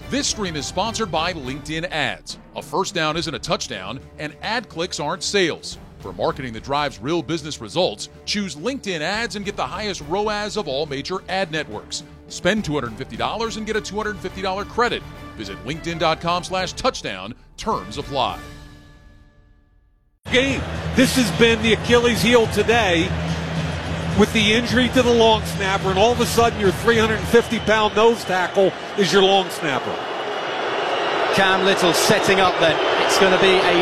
This stream is sponsored by LinkedIn Ads. A first down isn't a touchdown, and ad clicks aren't sales. For marketing that drives real business results, choose LinkedIn Ads and get the highest ROAS of all major ad networks. Spend $250 and get a $250 credit. Visit linkedin.com/touchdown. Terms apply. Game. This has been the Achilles heel today with the injury to the long snapper, and all of a sudden your 350-pound nose tackle is your long snapper. Cam Little setting up then. It's going to be a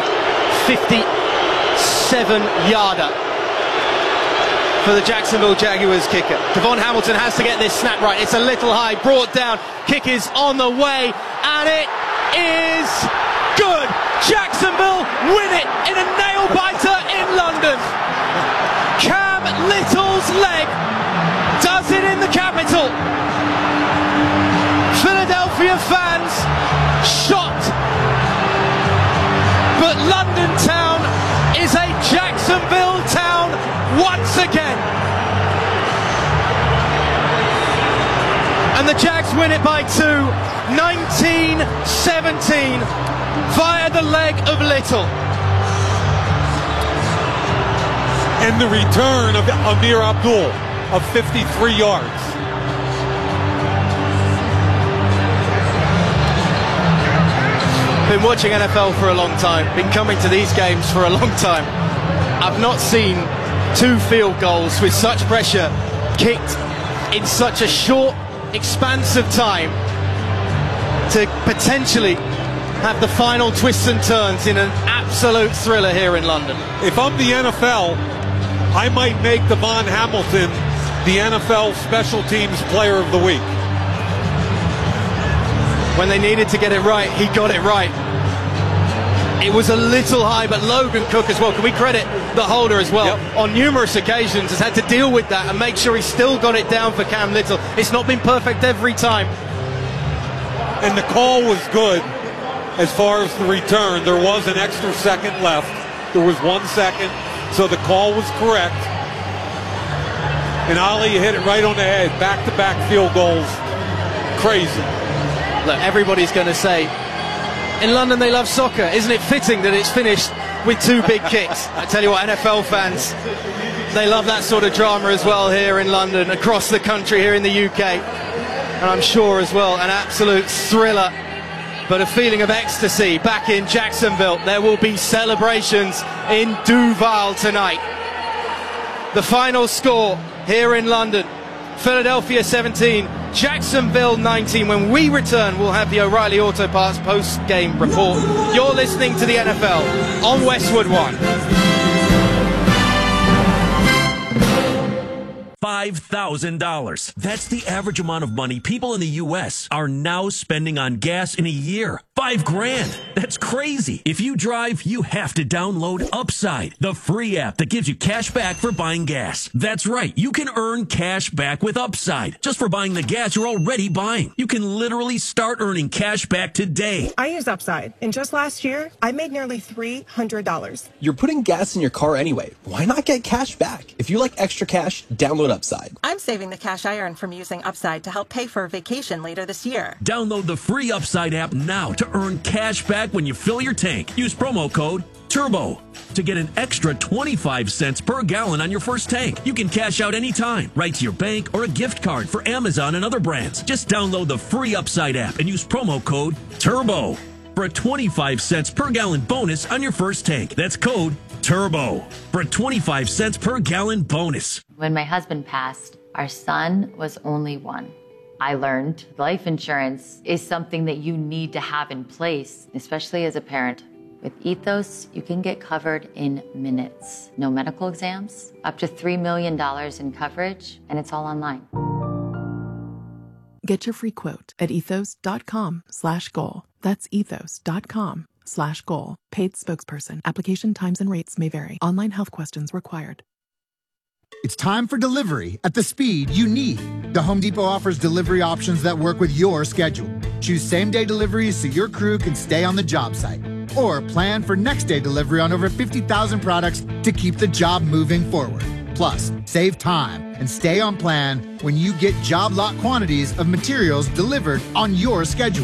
57-yarder for the Jacksonville Jaguars kicker. Devon Hamilton has to get this snap right. It's a little high, brought down. Kick is on the way, and it is good. Jacksonville win it in a nail-biter in London. Cam Little's leg does it in the capital. Philadelphia fans shocked, but London town is a Jacksonville town once again. And the Jags win it by 2, 19-17, via the leg of Little. And the return of Amir Abdul of 53 yards. Been watching NFL for a long time, been coming to these games for a long time. I've not seen 2 field goals with such pressure kicked in such a short, expansive time to potentially have the final twists and turns in an absolute thriller here in London. If I'm the NFL, I might make Devon Hamilton the NFL Special Teams Player of the Week. When they needed to get it right, he got it right. It was a little high, but Logan Cook as well. Can we credit the holder as well? Yep. On numerous occasions has had to deal with that and make sure he still got it down for Cam Little. It's not been perfect every time. And the call was good as far as the return. There was an extra second left. There was 1 second, so the call was correct. And Ali hit it right on the head. Back-to-back field goals. Crazy. Look, everybody's going to say, in London they love soccer. Isn't it fitting that it's finished with 2 big kicks? I tell you what, NFL fans, they love that sort of drama as well here in London, across the country, here in the UK. And I'm sure as well, an absolute thriller, but a feeling of ecstasy back in Jacksonville. There will be celebrations in Duval tonight. The final score here in London, Philadelphia 17, Jacksonville 19. When we return, we'll have the O'Reilly Auto Parts post-game report. You're listening to the NFL on Westwood One. $5,000. That's the average amount of money people in the U.S. are now spending on gas in a year. $5,000. That's crazy. If you drive, you have to download Upside, the free app that gives you cash back for buying gas. That's right. You can earn cash back with Upside just for buying the gas you're already buying. You can literally start earning cash back today. I use Upside, and just last year, I made nearly $300. You're putting gas in your car anyway. Why not get cash back? If you like extra cash, download Upside. I'm saving the cash I earn from using Upside to help pay for a vacation later this year. Download the free Upside app now to earn cash back when you fill your tank. Use promo code TURBO to get an extra 25 cents per gallon on your first tank. You can cash out anytime, right to your bank or a gift card for Amazon and other brands. Just download the free Upside app and use promo code TURBO for a 25 cents per gallon bonus on your first tank. That's code TURBO for a 25 cents per gallon bonus. When my husband passed, our son was only 1. I learned life insurance is something that you need to have in place, especially as a parent. With Ethos, you can get covered in minutes. No medical exams, up to $3 million in coverage, and it's all online. Get your free quote at ethos.com/goal. That's ethos.com/goal. Paid spokesperson. Application times and rates may vary. Online health questions required. It's time for delivery at the speed you need. The Home Depot offers delivery options that work with your schedule. Choose same-day deliveries so your crew can stay on the job site. Or plan for next-day delivery on over 50,000 products to keep the job moving forward. Plus, save time and stay on plan when you get job lot quantities of materials delivered on your schedule.